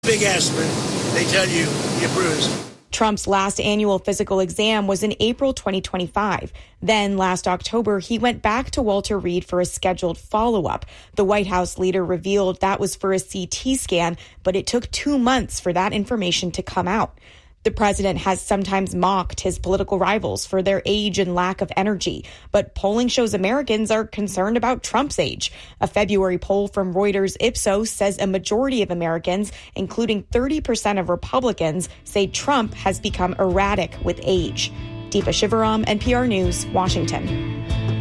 Big aspirin, they tell you you're bruised. Trump's last annual physical exam was in April 2025. Then last October, he went back to Walter Reed for a scheduled follow-up. The White House leader revealed that was for a CT scan, but it took 2 months for that information to come out. The president has sometimes mocked his political rivals for their age and lack of energy, but polling shows Americans are concerned about Trump's age. A February poll from Reuters Ipsos says a majority of Americans, including 30% of Republicans, say Trump has become erratic with age. Deepa Shivaram, NPR News, Washington.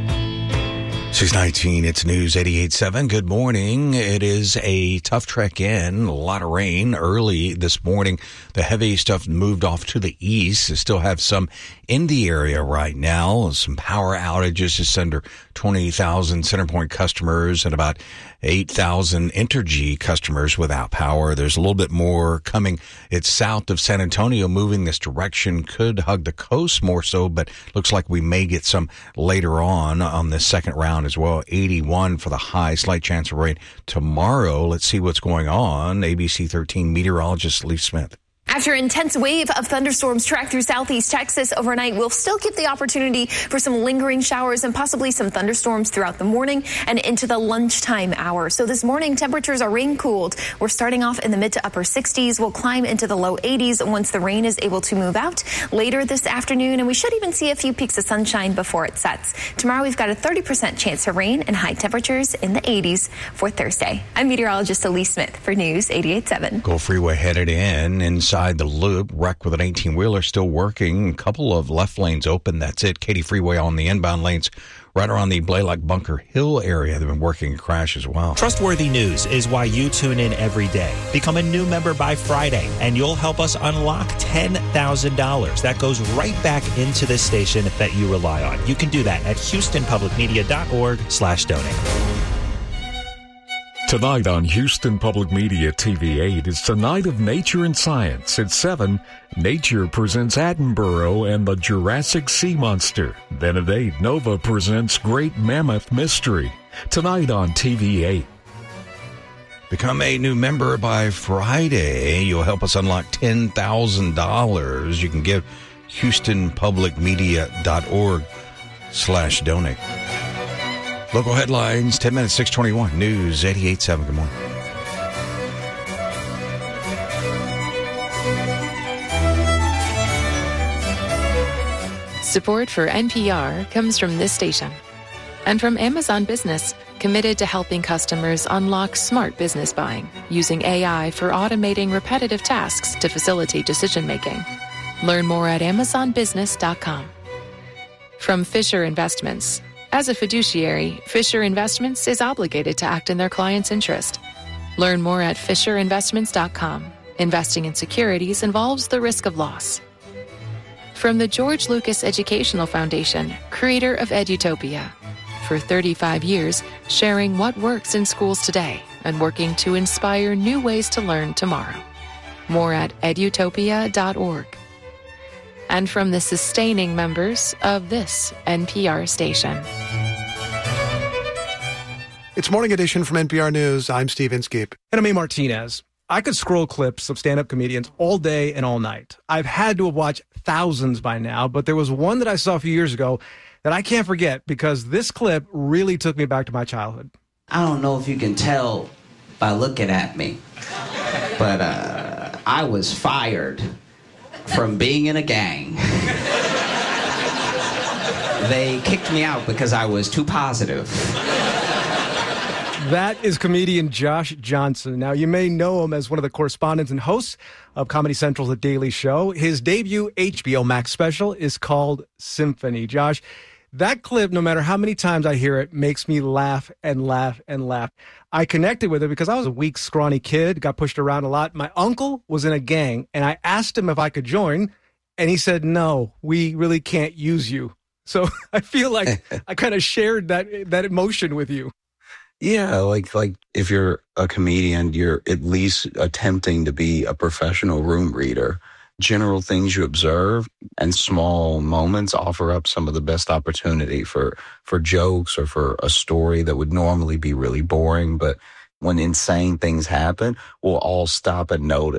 6:19, it's News 88.7. Good morning. It is a tough trek in. A lot of rain early this morning. The heavy stuff moved off to the east. Still have some in the area right now. Some power outages, just under 20,000 CenterPoint customers and about 8,000 Entergy customers without power. There's a little bit more coming. It's south of San Antonio, moving this direction. Could hug the coast more so, but looks like we may get some later on this second round as well. 81 for the high, slight chance of rain tomorrow. Let's see what's going on. ABC 13 meteorologist Lee Smith. After an intense wave of thunderstorms track through southeast Texas overnight, we'll still get the opportunity for some lingering showers and possibly some thunderstorms throughout the morning and into the lunchtime hour. So this morning, temperatures are rain cooled. We're starting off in the mid to upper 60s. We'll climb into the low 80s once the rain is able to move out later this afternoon. And we should even see a few peaks of sunshine before it sets. Tomorrow, we've got a 30% chance of rain and high temperatures in the 80s for Thursday. I'm meteorologist Elise Smith for News 88.7. Gulf Freeway headed inside the loop. Wreck with an 18-wheeler still working. A couple of left lanes open. That's it. Katy Freeway on the inbound lanes. Right around the Blaylock Bunker Hill area, they've been working a crash as well. Trustworthy News is why you tune in every day. Become a new member by Friday, and you'll help us unlock $10,000. That goes right back into this station that you rely on. You can do that at HoustonPublicMedia.org/donate. Tonight on Houston Public Media TV 8, it's the Night of Nature and Science. At 7, Nature presents Attenborough and the Jurassic Sea Monster. Then at 8, Nova presents Great Mammoth Mystery. Tonight on TV 8. Become a new member by Friday. You'll help us unlock $10,000. You can give HoustonPublicMedia.org/donate. Local headlines, 10 minutes, 6:21. News 88.7. Good morning. Support for NPR comes from this station and from Amazon Business, committed to helping customers unlock smart business buying using AI for automating repetitive tasks to facilitate decision-making. Learn more at amazonbusiness.com. From Fisher Investments. As a fiduciary, Fisher Investments is obligated to act in their client's interest. Learn more at FisherInvestments.com. Investing in securities involves the risk of loss. From the George Lucas Educational Foundation, creator of Edutopia. For 35 years, sharing what works in schools today and working to inspire new ways to learn tomorrow. More at edutopia.org. And from the sustaining members of this NPR station. It's Morning Edition from NPR News. I'm Steve Inskeep. And I'm A. Martinez. I could scroll clips of stand-up comedians all day and all night. I've had to have watched thousands by now, but there was one that I saw a few years ago that I can't forget because this clip really took me back to my childhood. I don't know if you can tell by looking at me, but I was fired from being in a gang. They kicked me out because I was too positive. That is comedian Josh Johnson. Now, you may know him as one of the correspondents and hosts of Comedy Central's The Daily Show. His debut HBO Max special is called Symphony. Josh, that clip, no matter how many times I hear it, makes me laugh and laugh and laugh. I connected with it because I was a weak, scrawny kid, got pushed around a lot. My uncle was in a gang, and I asked him if I could join, and he said, no, we really can't use you. So I feel like I kind of shared that emotion with you. Yeah, like if you're a comedian, you're at least attempting to be a professional room reader. General things you observe and small moments offer up some of the best opportunity for jokes or for a story that would normally be really boring. But when insane things happen, we'll all stop and notice.